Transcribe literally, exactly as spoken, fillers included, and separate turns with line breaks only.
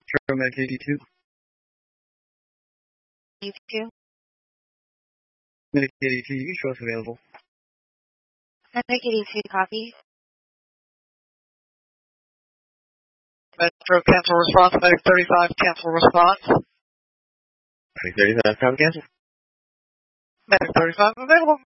Medic eighty-two.
eighty-two.
Medic eighty-two, you show us available.
Medic eighty-two, copy.
Metro cancel response. Medic thirty-five, cancel response.
Medic thirty-five, copy cancel.
Medic thirty-five, available.